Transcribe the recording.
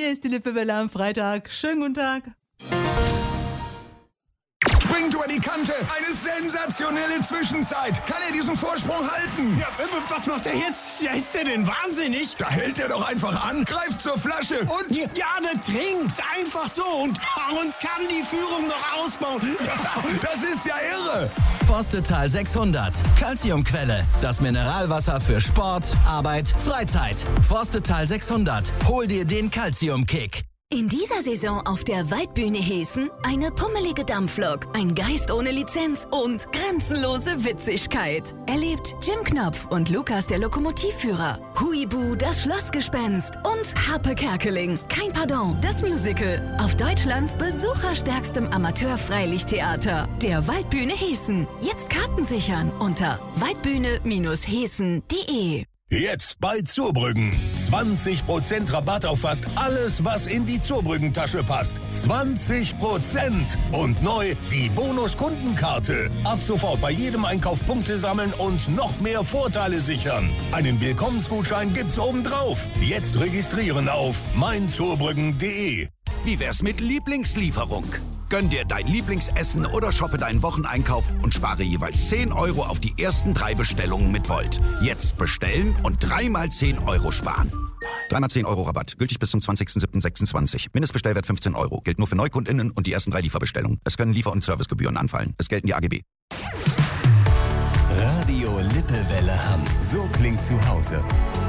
Hier ist die Lippewelle am Freitag. Schönen guten Tag. Springt über die Kante. Eine sensationelle Zwischenzeit. Kann er diesen Vorsprung halten? Ja, was macht er jetzt? Ja, ist der denn wahnsinnig? Da hält er doch einfach an, greift zur Flasche und... Ja, der trinkt einfach so und kann die Führung noch ausbauen. Das ist ja irre. Forstetal 600. Calciumquelle. Das Mineralwasser für Sport, Arbeit, Freizeit. Forstetal 600. Hol dir den Calcium-Kick. In dieser Saison auf der Waldbühne Hessen eine pummelige Dampflok, ein Geist ohne Lizenz und grenzenlose Witzigkeit. Erlebt Jim Knopf und Lukas der Lokomotivführer, Huibu das Schlossgespenst und Harpe Kerkeling, kein Pardon, das Musical auf Deutschlands besucherstärkstem Amateur-Freilichttheater, der Waldbühne Hessen. Jetzt Karten sichern unter waldbühne-hessen.de. Jetzt bei Zurbrüggen. 20% Rabatt auf fast alles, was in die Zurbrüggen-Tasche passt. 20%! Und neu die Bonus-Kundenkarte. Ab sofort bei jedem Einkauf Punkte sammeln und noch mehr Vorteile sichern. Einen Willkommensgutschein gibt's obendrauf. Jetzt registrieren auf meinzurbrüggen.de. Wie wär's mit Lieblingslieferung? Gönn dir dein Lieblingsessen oder shoppe deinen Wocheneinkauf und spare jeweils 10 Euro auf die ersten 3 Bestellungen mit Volt. Jetzt bestellen und 3 mal 10 Euro sparen. 3 mal 10 Euro Rabatt. Gültig bis zum 20.07.26. Mindestbestellwert 15 Euro. Gilt nur für NeukundInnen und die ersten 3 Lieferbestellungen. Es können Liefer- und Servicegebühren anfallen. Es gelten die AGB. Radio Lippewelle Hamm. So klingt zu Hause.